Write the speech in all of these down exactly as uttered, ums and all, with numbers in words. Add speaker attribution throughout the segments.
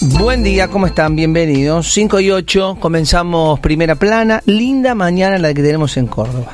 Speaker 1: Buen día, ¿cómo están? Bienvenidos. cinco y ocho, comenzamos Primera Plana. Linda mañana la que tenemos en Córdoba.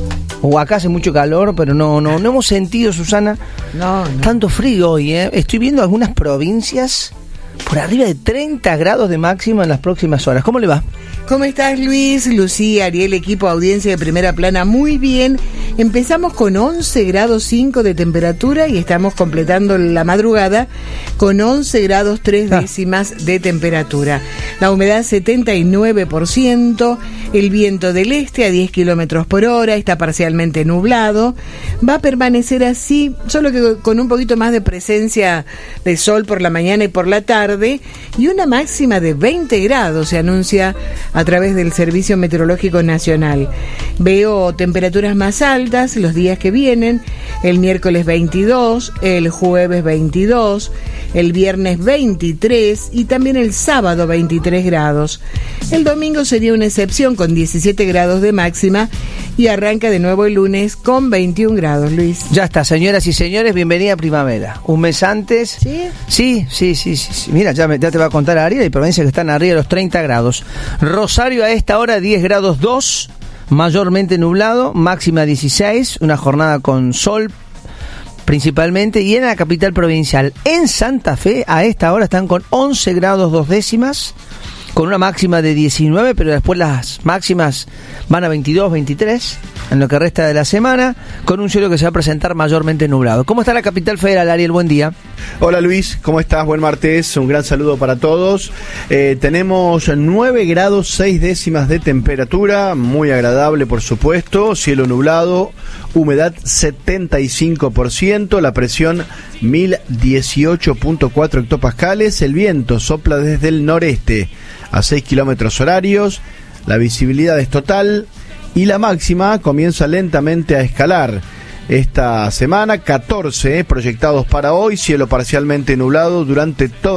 Speaker 1: O acá hace mucho calor, pero no, no, no hemos sentido, Susana,
Speaker 2: no, no.
Speaker 1: tanto frío hoy, ¿eh? Estoy viendo algunas provincias por arriba de treinta grados de máxima en las próximas horas. ¿Cómo le va?
Speaker 2: ¿Cómo estás, Luis, Lucía, Ariel, equipo audiencia de Primera Plana? Muy bien. Empezamos con once grados cinco de temperatura y estamos completando la madrugada con once grados tres décimas ah. de temperatura. La humedad setenta y nueve por ciento, el viento del este a diez kilómetros por hora, está parcialmente nublado. Va a permanecer así, solo que con un poquito más de presencia de sol por la mañana y por la tarde, y una máxima de veinte grados se anuncia a través del Servicio Meteorológico Nacional. Veo temperaturas más altas los días que vienen: el miércoles veintidós, el jueves veintidós, el viernes veintitrés y también el sábado veintitrés grados. El domingo sería una excepción con diecisiete grados de máxima y arranca de nuevo el lunes con veintiún grados, Luis.
Speaker 1: Ya está, señoras y señores, bienvenida a primavera. Un mes antes.
Speaker 2: ¿Sí?
Speaker 1: Sí, sí, sí, sí. sí. Mira, ya, me, ya te va a contar Ariel, hay provincias que están arriba de los treinta grados. Rosario a esta hora diez grados dos, mayormente nublado, máxima dieciséis, una jornada con sol principalmente, y en la capital provincial, en Santa Fe, a esta hora están con once grados dos décimas, con una máxima de diecinueve, pero después las máximas van a veintidós, veintitrés, en lo que resta de la semana, con un cielo que se va a presentar mayormente nublado. ¿Cómo está la capital federal, Ariel? Buen día.
Speaker 3: Hola Luis, ¿cómo estás? Buen martes, un gran saludo para todos. Eh, tenemos nueve grados seis décimas de temperatura, muy agradable por supuesto, cielo nublado, humedad setenta y cinco por ciento, la presión mil dieciocho punto cuatro hectopascales, el viento sopla desde el noreste a seis kilómetros horarios, la visibilidad es total y la máxima comienza lentamente a escalar. Esta semana, catorce proyectados para hoy, cielo parcialmente nublado durante todo